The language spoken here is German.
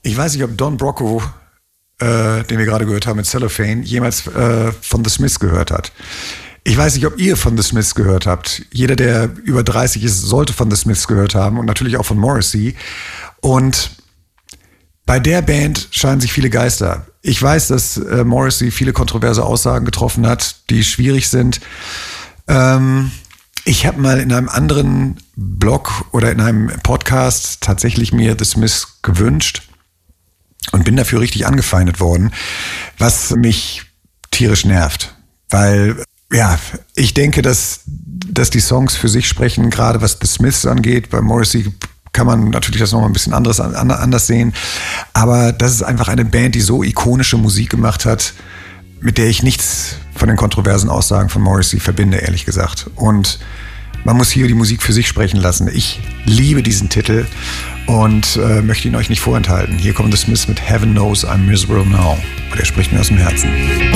Ich weiß nicht, ob Don Brocco, den wir gerade gehört haben mit Cellophane, jemals von The Smiths gehört hat. Ich weiß nicht, ob ihr von The Smiths gehört habt. Jeder, der über 30 ist, sollte von The Smiths gehört haben und natürlich auch von Morrissey. Und bei der Band scheinen sich viele Geister. Ich weiß, dass Morrissey viele kontroverse Aussagen getroffen hat, die schwierig sind. Ich habe mal in einem anderen Blog oder in einem Podcast tatsächlich mir The Smiths gewünscht und bin dafür richtig angefeindet worden, was mich tierisch nervt. Weil, ja, ich denke, dass die Songs für sich sprechen, gerade was The Smiths angeht. Bei Morrissey kann man natürlich das nochmal ein bisschen anders sehen. Aber das ist einfach eine Band, die so ikonische Musik gemacht hat, mit der ich nichts von den kontroversen Aussagen von Morrissey verbinde, ehrlich gesagt. Und man muss hier die Musik für sich sprechen lassen. Ich liebe diesen Titel und möchte ihn euch nicht vorenthalten. Hier kommt The Smiths mit Heaven Knows I'm Miserable Now. Und er spricht mir aus dem Herzen.